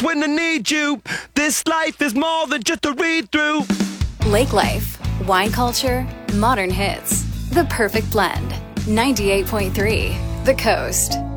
when I need you. This life is more than just a read-through. Lake Life, wine culture, modern hits. The perfect blend. 98.3 The Coast.